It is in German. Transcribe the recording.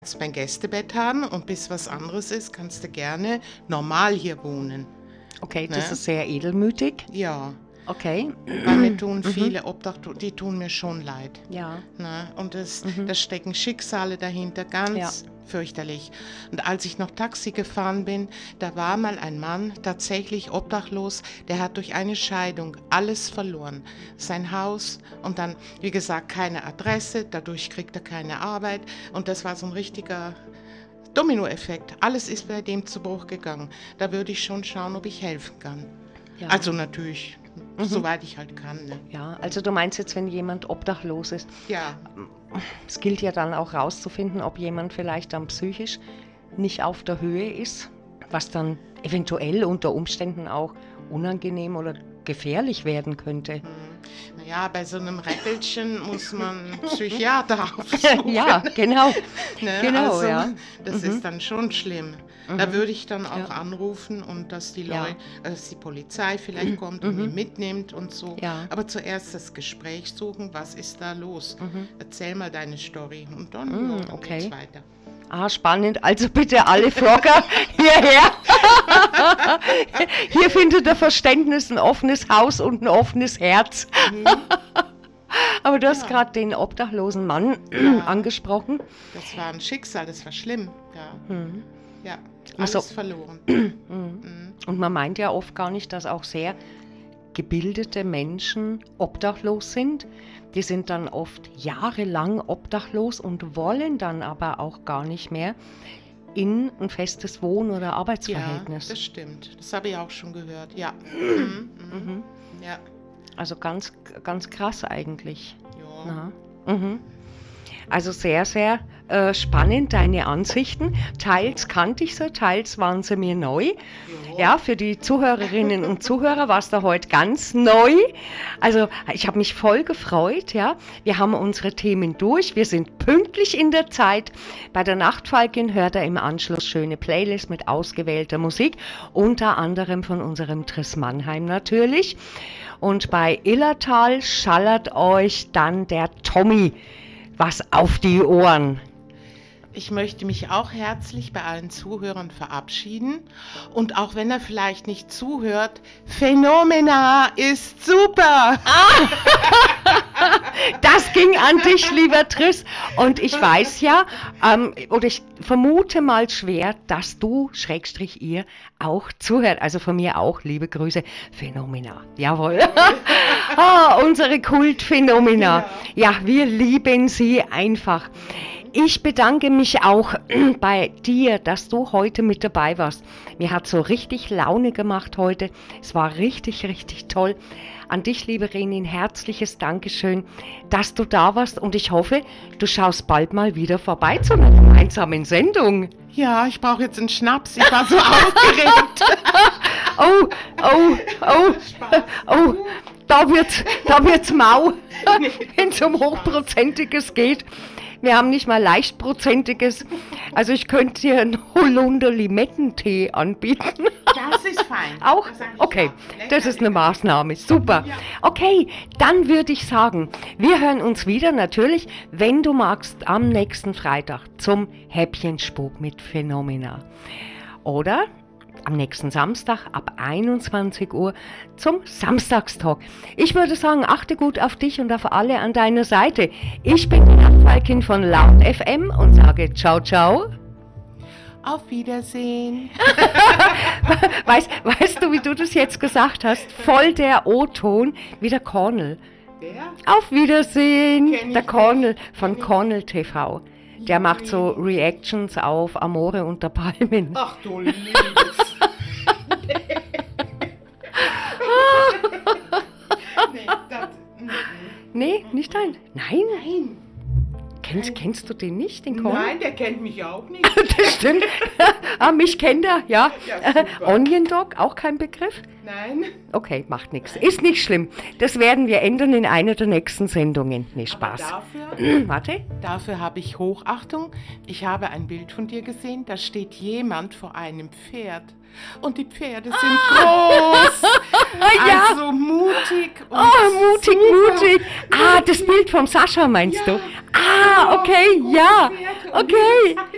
kannst mein Gästebett haben und bis was anderes ist, kannst du gerne normal hier wohnen. Okay, Ne? das ist sehr edelmütig. Ja, Okay. weil mir tun viele Obdachlose, die tun mir schon leid. Ja. Ne? Und da stecken Schicksale dahinter, ganz Ja. fürchterlich. Und als ich noch Taxi gefahren bin, da war mal ein Mann tatsächlich obdachlos, der hat durch eine Scheidung alles verloren. Sein Haus und dann, wie gesagt, keine Adresse, dadurch kriegt er keine Arbeit. Und das war so ein richtiger Dominoeffekt. Alles ist bei dem zu Bruch gegangen. Da würde ich schon schauen, ob ich helfen kann. Ja. Also natürlich, soweit ich halt kann. Ne? Ja, also du meinst jetzt, wenn jemand obdachlos ist, Ja, es gilt ja dann auch rauszufinden, ob jemand vielleicht dann psychisch nicht auf der Höhe ist, was dann eventuell unter Umständen auch unangenehm oder gefährlich werden könnte. naja, bei so einem Räppelchen muss man Psychiater aufsuchen. Ja, genau. Ne? Genau, also, ja. Das ist dann schon schlimm. Da würde ich dann auch Ja. anrufen und dass die Ja. Leute, dass die Polizei vielleicht kommt und ihn mitnimmt und so. Ja. Aber zuerst das Gespräch suchen, was ist da los? Erzähl mal deine Story und dann, dann okay. geht's weiter. Ah, spannend. Also bitte alle Vlogger hierher. Hier findet ihr Verständnis, ein offenes Haus und ein offenes Herz. Aber du hast gerade den obdachlosen Mann angesprochen. Das war ein Schicksal, das war schlimm. Ja, ja, Also- alles verloren. Und man meint ja oft gar nicht, dass auch sehr gebildete Menschen obdachlos sind. Die sind dann oft jahrelang obdachlos und wollen dann aber auch gar nicht mehr in ein festes Wohn- oder Ja, Arbeitsverhältnis. das stimmt. Das habe ich auch schon gehört. Ja. Ja. Also ganz, ganz krass eigentlich. Ja. Aha. Also sehr, sehr spannend, deine Ansichten. Teils kannte ich sie, teils waren sie mir neu. Ja, für die Zuhörerinnen und Zuhörer war es da heute ganz neu. Also ich habe mich voll gefreut. Ja, wir haben unsere Themen durch. Wir sind pünktlich in der Zeit. Bei der Nachtfalkin hört er im Anschluss schöne Playlist mit ausgewählter Musik, unter anderem von unserem Triss Mannheim natürlich. Und bei Illertal schallert euch dann der Tommy was auf die Ohren. Ich möchte mich auch herzlich bei allen Zuhörern verabschieden. Und auch wenn er vielleicht nicht zuhört, Phänomena ist super. Das ging an dich, lieber Triss. Und ich weiß ja, oder ich vermute mal schwer, dass du, Schrägstrich ihr, auch zuhört. Also von mir auch, liebe Grüße. Phänomena. Jawohl. Unsere Kultphänomena. Ja, wir lieben sie einfach. Ich bedanke mich auch bei dir, dass du heute mit dabei warst. Mir hat so richtig Laune gemacht heute. Es war richtig, richtig toll. An dich, liebe Renin, herzliches Dankeschön, dass du da warst. Und ich hoffe, du schaust bald mal wieder vorbei zu einer gemeinsamen Sendung. Ja, ich brauche jetzt einen Schnaps. Ich war so aufgeregt. Oh, da wird's mau, wenn es um Hochprozentiges geht. Wir haben nicht mal Leichtprozentiges. Also ich könnte dir einen Holunder-Limettentee anbieten. Das ist fein. Auch? Das sag ich Okay, ja. das ist eine Maßnahme. Super. Okay, dann würde ich sagen, wir hören uns wieder natürlich, wenn du magst, am nächsten Freitag zum Häppchenspuk mit Phänomena. Oder am nächsten Samstag ab 21 Uhr zum Samstagstalk. Ich würde sagen, achte gut auf dich und auf alle an deiner Seite. Ich bin die Nachtfalkin von Laut FM und sage ciao, ciao. Auf Wiedersehen. Weißt du, wie du das jetzt gesagt hast? Voll der O-Ton wie der Cornel. Wer? Auf Wiedersehen, Kenn ich der nicht. Cornel von Cornel TV. Der macht so Reactions auf Amore unter Palmen. Ach du Liebes. Nee, das, Nee, nicht dein. Nein? nein. Kennst du den nicht, den Cornel? Nein, der kennt mich auch nicht. Das stimmt. Mich kennt er, ja. Ja, super. Onion Dog, auch kein Begriff? Nein. Okay, macht nichts. Ist nicht schlimm. Das werden wir ändern in einer der nächsten Sendungen. Nee, Spaß. Warte. Dafür habe ich Hochachtung. Ich habe ein Bild von dir gesehen, da steht jemand vor einem Pferd. Und die Pferde sind groß. Ja. Also mutig. Und Mutig, super. mutig. Das Bild vom Sascha meinst du? Ja. Okay, ja. Pferde und Okay.